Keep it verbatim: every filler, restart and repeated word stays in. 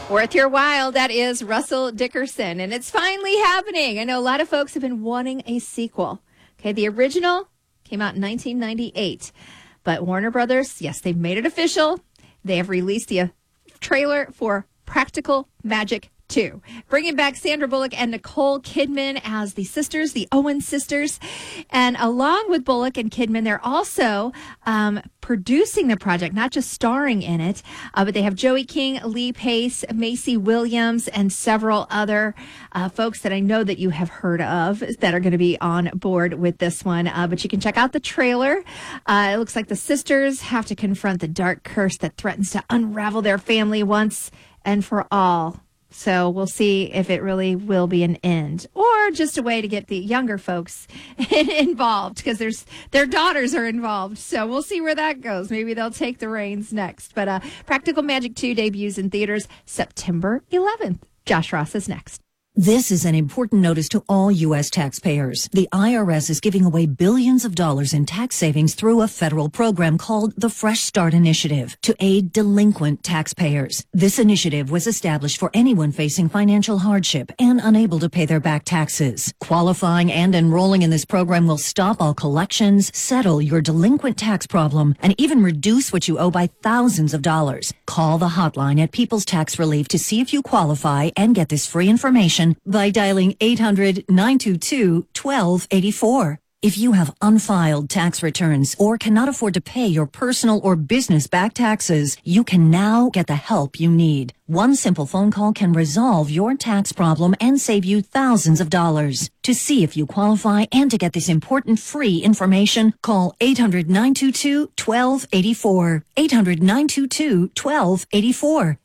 Worth your while, that is Russell Dickerson, and it's finally happening. I know a lot of folks have been wanting a sequel. Okay, the original came out in nineteen ninety-eight, but Warner Brothers, yes, they've made it official. They have released the uh, trailer for Practical Magic two, bringing back Sandra Bullock and Nicole Kidman as the sisters, the Owen sisters. And along with Bullock and Kidman, they're also um, producing the project, not just starring in it, uh, but they have Joey King, Lee Pace, Macy Williams, and several other uh, folks that I know that you have heard of that are going to be on board with this one. Uh, but you can check out the trailer. Uh, it looks like the sisters have to confront the dark curse that threatens to unravel their family once and for all. So we'll see if it really will be an end or just a way to get the younger folks involved because there's their daughters are involved. So we'll see where that goes. Maybe they'll take the reins next. But uh, Practical Magic two debuts in theaters September eleventh. Josh Ross is next. This is an important notice to all U S taxpayers. The I R S is giving away billions of dollars in tax savings through a federal program called the Fresh Start Initiative to aid delinquent taxpayers. This initiative was established for anyone facing financial hardship and unable to pay their back taxes. Qualifying and enrolling in this program will stop all collections, settle your delinquent tax problem, and even reduce what you owe by thousands of dollars. Call the hotline at People's Tax Relief to see if you qualify and get this free information by dialing eight hundred, nine two two, one two eight four. If you have unfiled tax returns or cannot afford to pay your personal or business back taxes, you can now get the help you need. One simple phone call can resolve your tax problem and save you thousands of dollars. To see if you qualify and to get this important free information, call eight hundred, nine two two, one two eight four. eight hundred, nine two two, one two eight four.